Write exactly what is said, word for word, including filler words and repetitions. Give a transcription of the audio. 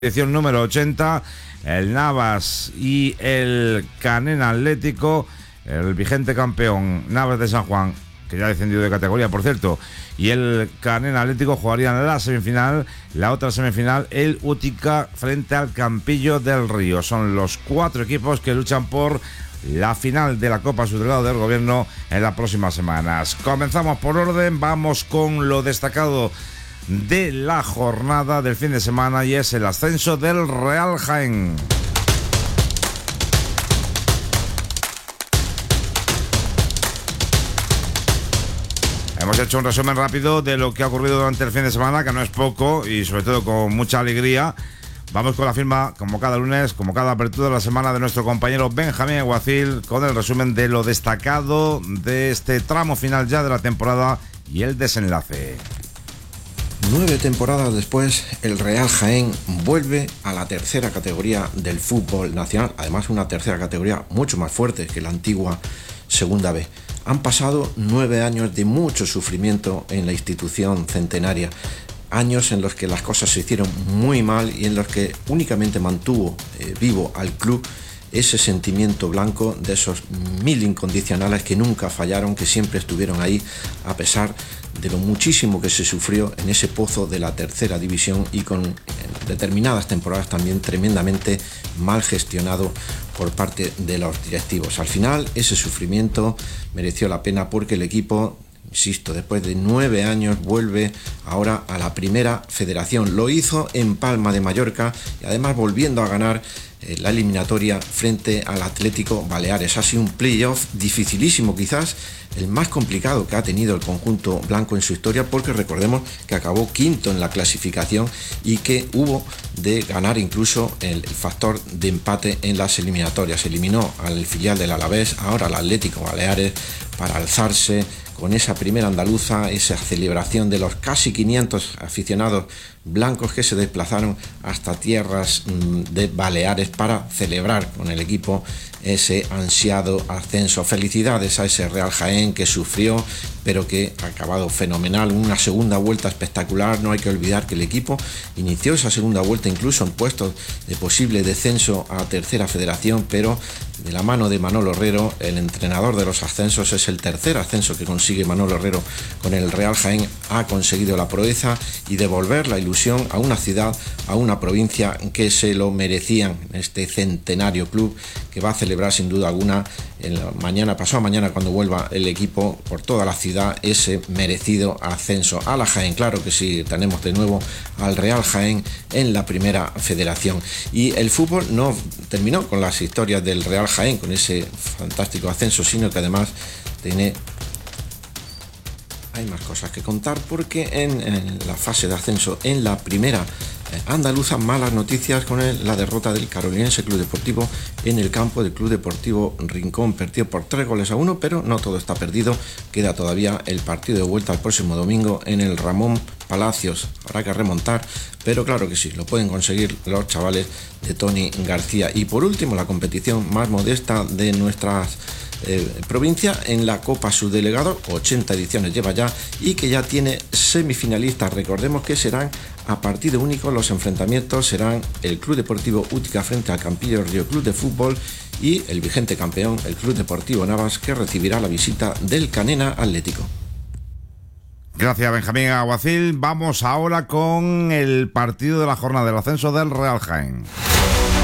Edición número ochenta, el Navas y el Canena Atlético, el vigente campeón Navas de San Juan, que ya ha descendido de categoría, por cierto, y el Canena Atlético jugarían la semifinal, la otra semifinal, el Útica frente al Campillo del Río. Son los cuatro equipos que luchan por la final de la Copa Subdelegado del Gobierno en las próximas semanas. Comenzamos por orden, vamos con lo destacado de la jornada del fin de semana, y es el ascenso del Real Jaén. Hemos hecho un resumen rápido de lo que ha ocurrido durante el fin de semana, que no es poco y sobre todo con mucha alegría. Vamos con la firma, como cada lunes, como cada apertura de la semana, de nuestro compañero Benjamín Aguacil, con el resumen de lo destacado de este tramo final ya de la temporada y el desenlace. Nueve temporadas después, el Real Jaén vuelve a la tercera categoría del fútbol nacional, además una tercera categoría mucho más fuerte que la antigua Segunda B. Han pasado nueve años de mucho sufrimiento en la institución centenaria, años en los que las cosas se hicieron muy mal y en los que únicamente mantuvo eh, vivo al club ese sentimiento blanco de esos mil incondicionales que nunca fallaron, que siempre estuvieron ahí a pesar de lo muchísimo que se sufrió en ese pozo de la tercera división, y con en determinadas temporadas también tremendamente mal gestionado por parte de los directivos. Al final ese sufrimiento mereció la pena, porque el equipo, insisto, después de nueve años vuelve ahora a la primera federación. Lo hizo en Palma de Mallorca y además volviendo a ganar eh, la eliminatoria frente al Atlético Baleares. Ha sido un playoff dificilísimo, quizás el más complicado que ha tenido el conjunto blanco en su historia, porque recordemos que acabó quinto en la clasificación y que hubo de ganar incluso el, el factor de empate en las eliminatorias. Eliminó al filial del Alavés, ahora al Atlético Baleares, para alzarse con esa primera andaluza, esa celebración de los casi quinientos aficionados blancos que se desplazaron hasta tierras de Baleares para celebrar con el equipo ese ansiado ascenso. Felicidades a ese Real Jaén que sufrió, pero que ha acabado fenomenal, una segunda vuelta espectacular. No hay que olvidar que el equipo inició esa segunda vuelta incluso en puestos de posible descenso a tercera federación, pero de la mano de Manolo Herrero, el entrenador de los ascensos, es el tercer ascenso que consigue Manolo Herrero con el Real Jaén. Ha conseguido la proeza y devolver la ilusión a una ciudad, a una provincia que se lo merecían, este centenario club que va a celebrar sin duda alguna en la mañana, pasado mañana, cuando vuelva el equipo por toda la ciudad, ese merecido ascenso a la Jaén. Claro que sí, tenemos de nuevo al Real Jaén en la primera federación. Y el fútbol no terminó con las historias del Real Jaén, con ese fantástico ascenso, sino que además tiene hay más cosas que contar, porque en, en la fase de ascenso en la primera eh, andaluza, malas noticias con el, la derrota del Carolinense Club Deportivo en el campo del Club Deportivo Rincón. Perdió por tres goles a uno, pero no todo está perdido. Queda todavía el partido de vuelta el próximo domingo en el Ramón Palacios. Habrá que remontar, pero claro que sí, lo pueden conseguir los chavales de Tony García. Y por último, la competición más modesta de nuestras Eh, provincia en la Copa Subdelegado, ochenta ediciones lleva ya, y que ya tiene semifinalistas. Recordemos que serán a partido único, los enfrentamientos serán el Club Deportivo Útica frente al Campillo del Río Club de Fútbol y el vigente campeón, el Club Deportivo Navas, que recibirá la visita del Canena Atlético. Gracias, Benjamín Aguacil. Vamos ahora con el partido de la jornada del ascenso del Real Jaén.